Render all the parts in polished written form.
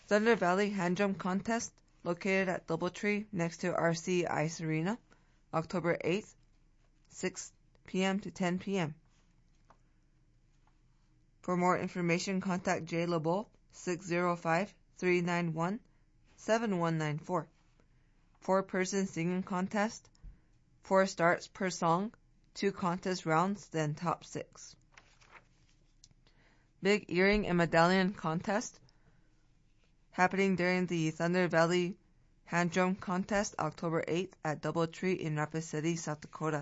Thunder Valley Hand Drum Contest, located at Doubletree next to RC Ice Arena, October 8th, 6 p.m. to 10 p.m. For more information, contact Jay LeBeau, 605-391-7194. 4-person singing contest, 4 starts per song, 2 contest rounds, then top 6. Big Earring and Medallion Contest, happening during the Thunder Valley Hand Drum Contest, October 8th at Doubletree in Rapid City, South Dakota.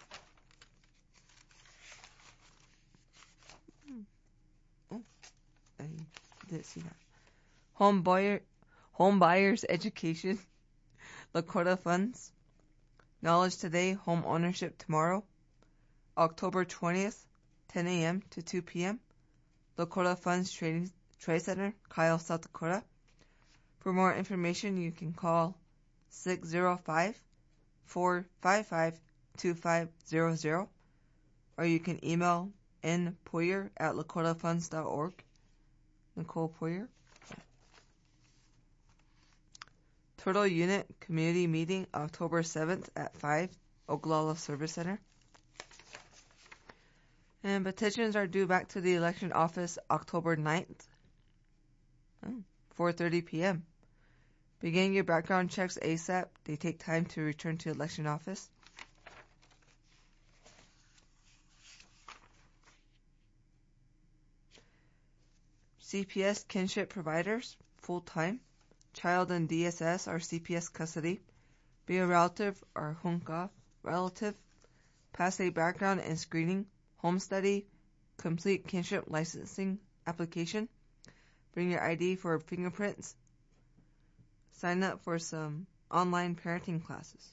Oh, I didn't see that. Home Buyers Education, Lakota Funds, Knowledge Today, Home Ownership Tomorrow, October 20th, 10 a.m. to 2 p.m., Lakota Funds Trade Center, Kyle, South Dakota. For more information, you can call 605-455-2500, or you can email npoyer@lakotafunds.org. Nicole Poyer. Turtle Unit Community Meeting, October 7th at 5, Oglala Service Center. And petitions are due back to the election office October 9th, 4:30 p.m. Begin your background checks ASAP. They take time to return to election office. CPS Kinship Providers, full-time. Child and DSS or CPS custody. Be a relative or hunka relative. Pass a background and screening. Home study. Complete kinship licensing application. Bring your ID for fingerprints. Sign up for some online parenting classes.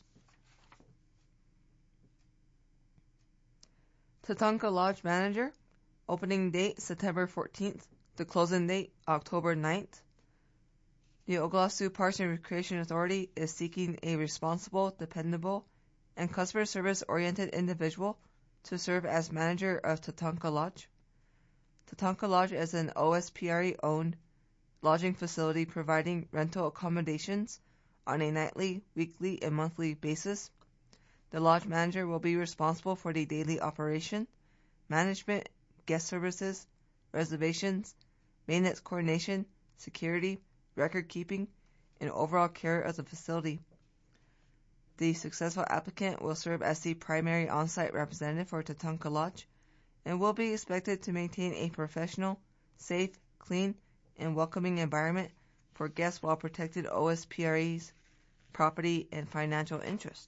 Tatanka Lodge Manager. Opening date September 14th. The closing date October 9th. The Oglala Sioux Parks and Recreation Authority is seeking a responsible, dependable, and customer service-oriented individual to serve as manager of Tatanka Lodge. Tatanka Lodge is an OSPRE-owned lodging facility providing rental accommodations on a nightly, weekly, and monthly basis. The lodge manager will be responsible for the daily operation, management, guest services, reservations, maintenance coordination, security, record keeping, and overall care of the facility. The successful applicant will serve as the primary on-site representative for Tatanka Lodge and will be expected to maintain a professional, safe, clean, and welcoming environment for guests while protecting OSPRE's property and financial interest.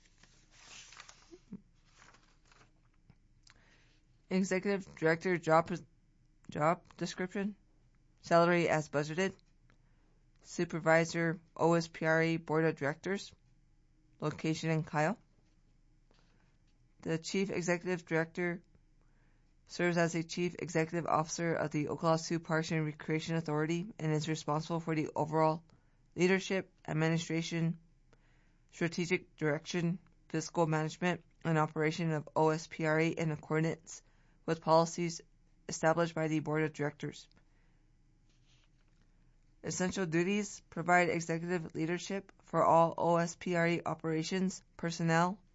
Executive Director job description, salary as budgeted. Supervisor OSPRE Board of Directors, location in Kyle. The Chief Executive Director serves as a Chief Executive Officer of the Oglala Sioux Parks and Recreation Authority and is responsible for the overall leadership, administration, strategic direction, fiscal management, and operation of OSPRE in accordance with policies established by the Board of Directors. Essential duties: provide executive leadership for all OSPRE operations, personnel,